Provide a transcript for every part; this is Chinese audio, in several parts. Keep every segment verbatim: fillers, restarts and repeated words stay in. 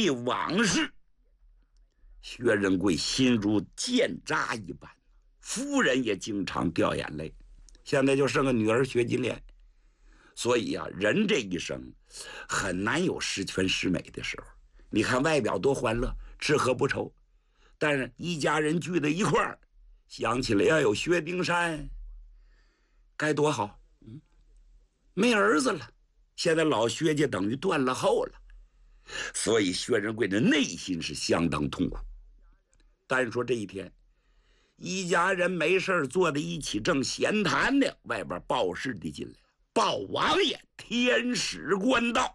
忆往事。薛仁贵心如箭扎一般，夫人也经常掉眼泪。现在就剩个女儿薛金莲，所以啊，人这一生很难有十全十美的时候。你看外表多欢乐，吃喝不愁，但是一家人聚在一块儿，想起来要有薛丁山，该多好。嗯，没儿子了，现在老薛家等于断了后了，所以薛仁贵的内心是相当痛苦。但是说这一天，一家人没事坐在一起正闲谈呢，外边报事的进来，报王爷天使官到。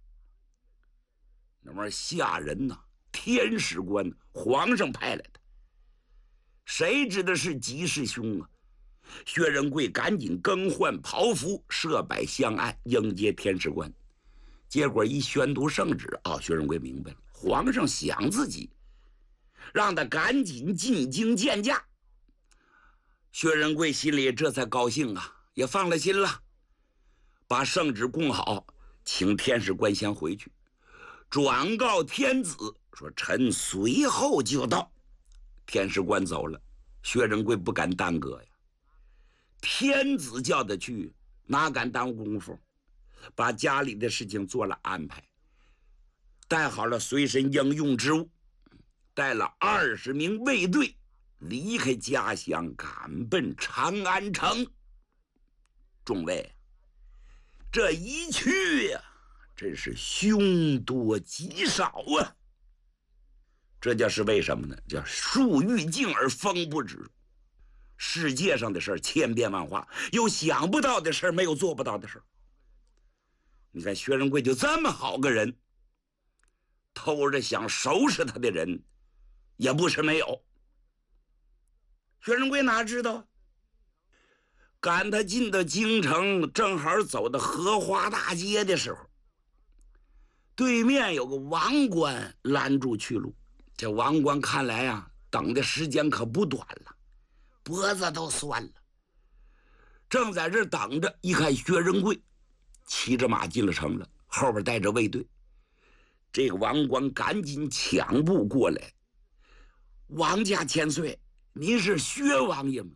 那么下人呢，天使官皇上派来的，谁知道是吉世兄啊？薛仁贵赶紧更换袍服，设摆香案迎接天使官。结果一宣读圣旨啊、哦，薛仁贵明白了，皇上想自己，让他赶紧进京见驾。薛仁贵心里这才高兴啊，也放了心了，把圣旨供好，请天使官先回去，转告天子说臣随后就到。天使官走了，薛仁贵不敢耽搁呀，天子叫他去，哪敢耽误功夫，把家里的事情做了安排，带好了随身应用之物，带了二十名卫队，离开家乡，赶奔长安城。众位，这一去呀、啊，真是凶多吉少啊！这就是为什么呢？叫树欲静而风不止。世界上的事千变万化，有想不到的事，没有做不到的事。你看薛仁贵就这么好个人，偷着想收拾他的人也不是没有。薛仁贵哪知道，赶他进到京城，正好走到荷花大街的时候，对面有个王官拦住去路。这王官看来啊，等的时间可不短了，脖子都酸了，正在这等着。一看薛仁贵骑着马进了城了，后边带着卫队。这个王官赶紧抢步过来：“王家千岁，您是薛王爷吗？”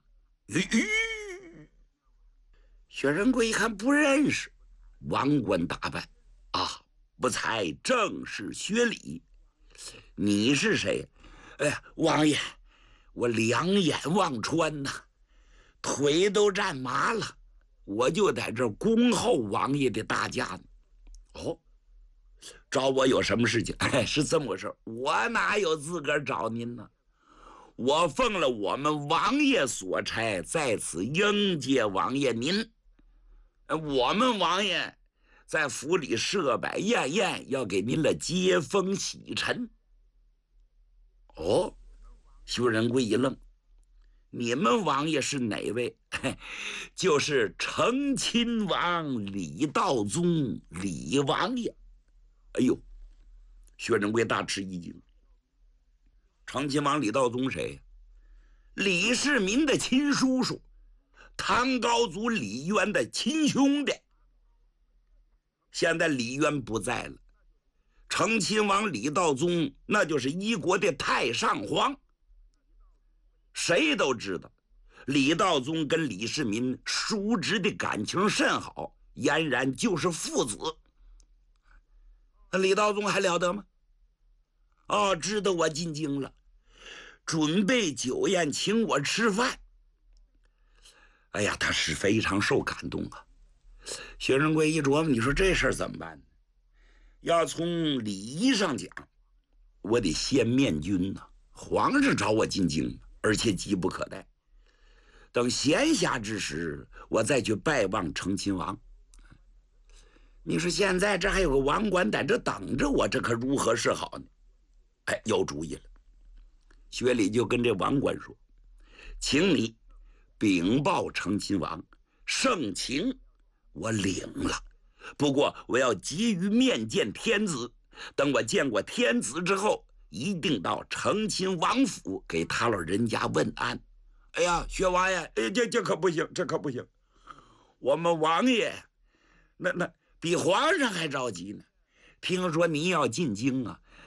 薛仁贵一看不认识，王官打扮啊，不才正是薛礼。你是谁？哎呀，王爷，我两眼望穿呐，腿都站麻了，我就在这恭候王爷的大驾呢。哦，找我有什么事情？哎，是这么回事，我哪有资格找您呢？我奉了我们王爷所差，在此迎接王爷您。我们王爷在府里设摆宴宴，要给您了接风洗尘。哦，薛仁贵一愣，你们王爷是哪位？就是成亲王李道宗李王爷。哎呦，薛仁贵大吃一惊。成亲王李道宗谁？李世民的亲叔叔，唐高祖李渊的亲兄弟。现在李渊不在了，成亲王李道宗那就是一国的太上皇。谁都知道李道宗跟李世民叔侄的感情甚好，俨然就是父子。那李道宗还了得吗？哦，知道我进京了，准备酒宴请我吃饭。哎呀，他是非常受感动啊。薛仁贵一琢磨，你说这事儿怎么办呢？要从礼仪上讲，我得先面君呐、啊，皇上找我进京，而且急不可待。等闲暇之时，我再去拜望成亲王。你说现在这还有个王官在这等着我，这可如何是好呢？哎，有主意了。薛礼就跟这王官说：“请你禀报成亲王，盛情我领了，不过我要急于面见天子，等我见过天子之后，一定到成亲王府给他老人家问安。”哎呀，薛王爷，哎，这这可不行，这可不行，我们王爷那那比皇上还着急呢。听说您要进京啊，